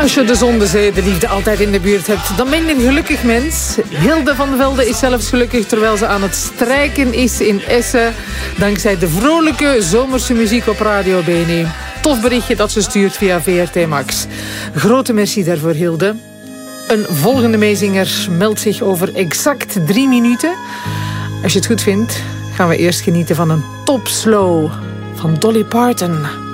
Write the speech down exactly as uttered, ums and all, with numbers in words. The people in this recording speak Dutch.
Als je de zon, de zee, de liefde altijd in de buurt hebt, dan ben je een gelukkig mens. Hilde van Velde is zelfs gelukkig terwijl ze aan het strijken is in Essen. Dankzij de vrolijke zomerse muziek op Radio B N E. Tof berichtje dat ze stuurt via V R T Max. Grote merci daarvoor, Hilde. Een volgende meezinger meldt zich over exact drie minuten. Als je het goed vindt, gaan we eerst genieten van een top slow van Dolly Parton.